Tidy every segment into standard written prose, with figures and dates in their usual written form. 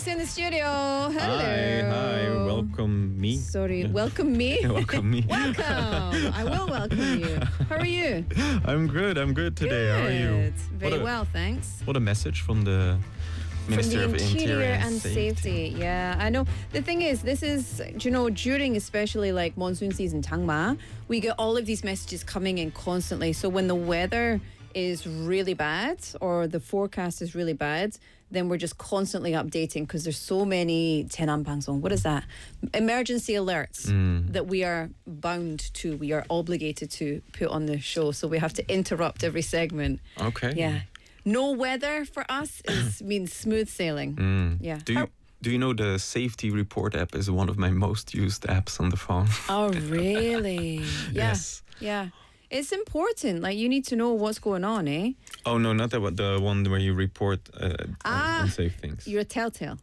Alex in the studio. Hello. Hi, welcome me. Sorry, welcome me? Welcome me. Welcome. I will welcome you. How are you? I'm good today. How are you? Very well, thanks. What a message from the Minister From the of Interior and Safety. Yeah, I know. The thing is, this is, during especially like monsoon season, Tangma, we get all of these messages coming in constantly. So when the weather is really bad or the forecast is really bad, then we're just constantly updating because there's so many Tenanpangsong. What is that? Emergency alerts that we are bound to, we are obligated to put on the show. So we have to interrupt every segment. Okay. Yeah. No weather for us means smooth sailing. Yeah. Do you know the Safety Report app is one of my most used apps on the phone? Oh, really? Yeah. Yes. Yeah. It's important. Like, you need to know what's going on, eh? Oh, no, not that one. The one where you report unsafe things. You're a telltale.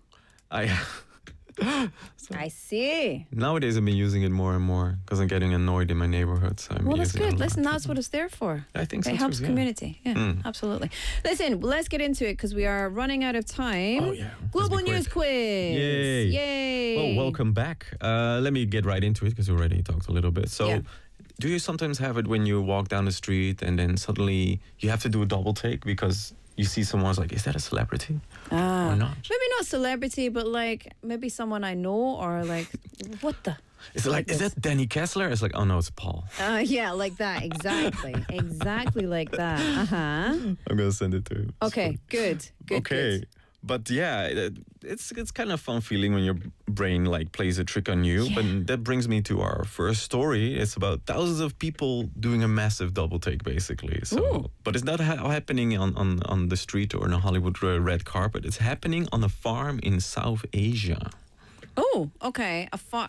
I see. Nowadays, I've been using it more and more because I'm getting annoyed in my neighborhood. So I'm Well, that's using it a good. lot. Listen, that's what it's there for. I think so It too, helps yeah. community. Yeah, absolutely. Listen, let's get into it because we are running out of time. Oh, yeah. Global Let's be News quick. Quiz. Yay. Yay. Well, welcome back. Let me get right into it because we already talked a little bit. So, Yeah. do you sometimes have it when you walk down the street and then suddenly you have to do a double take because you see someone's like, is that a celebrity or not? Maybe not celebrity, but like maybe someone I know or like, what the? Is it like, is that Danny Kessler? It's like, oh no, it's Paul. Yeah, like that. Exactly. Exactly like that. Uh-huh. I'm going to send it to him. Okay, good. Okay. Good. But yeah, it's kind of fun feeling when your brain like plays a trick on you. Yeah. But that brings me to our first story. It's about thousands of people doing a massive double take, basically. So, Ooh. but it's not happening on the street or on a Hollywood red carpet. It's happening on a farm in South Asia. Oh, okay. A farm.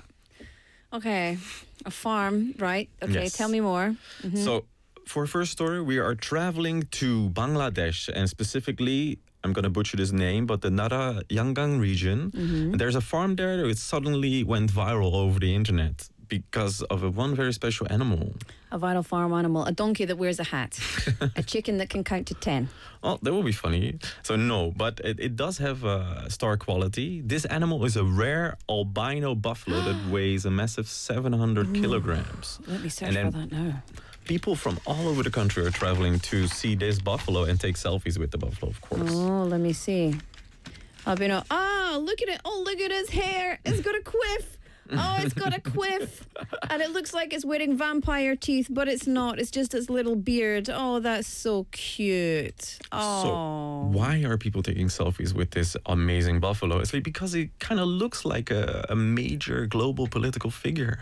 Okay. A farm, right? Okay, Yes. tell me more. So, for our first story, we are traveling to Bangladesh and specifically, I'm going to butcher this name, but the Nara Yangon region. And there's a farm there that suddenly went viral over the internet because of one very special animal. A vital farm animal. A donkey that wears a hat. A chicken that can count to 10. Well, that would be funny. So no, but it does have star quality. This animal is a rare albino buffalo that weighs a massive 700 kilograms. Let me search And then- for that now. People from all over the country are traveling to see this buffalo and take selfies with the buffalo, of course. Oh, let me see. Albino. Oh, look at it. Oh, look at his hair. It's got a quiff. Oh, it's got a quiff. And it looks like it's wearing vampire teeth, but it's not. It's just its little beard. Oh, that's so cute. Oh. So why are people taking selfies with this amazing buffalo? It's like because it kind of looks like a major global political figure.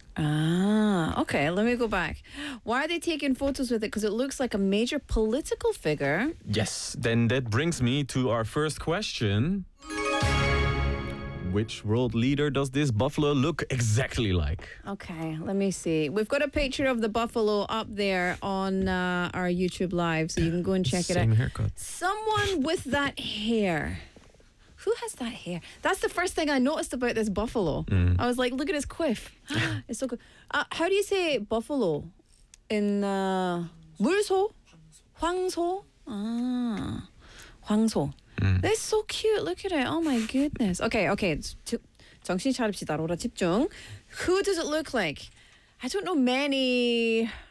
Okay, let me go back. Why are they taking photos with it? Because it looks like a major political figure. Yes, then that brings me to our first question. Which world leader does this buffalo look exactly like? Okay, let me see. We've got a picture of the buffalo up there on our YouTube Live, so you can go and check it out. Same haircut. Someone with that hair. Who has that hair? That's the first thing I noticed about this buffalo. I was like, look at his quiff. It's so good. How do you say buffalo in 물소? 황소? 황소. That's so cute. Look at it. Oh my goodness. Okay. 정신 차립시다. 로라 집중. Who does it look like? I don't know many